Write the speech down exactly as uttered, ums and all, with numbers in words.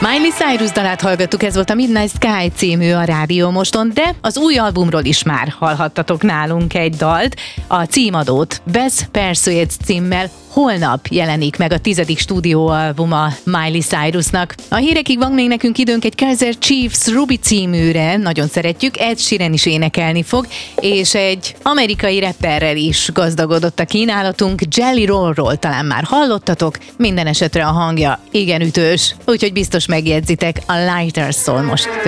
Miley Cyrus dalát hallgattuk, ez volt a Midnight Sky című a Rádió Moston, de az új albumról is már hallhattatok nálunk egy dalt, a címadót, Best Persuades címmel. Holnap jelenik meg a tizedik stúdióalbuma Miley Cyrusnak. A hírekig van még nekünk időnk egy Kaiser Chiefs Ruby címűre, nagyon szeretjük, Ed Sheeran is énekelni fog, és egy amerikai rapperrel is gazdagodott a kínálatunk, Jelly Rollról talán már hallottatok, minden esetre a hangja igen ütős, úgyhogy biztos megjegyzitek, a Lighter szól most.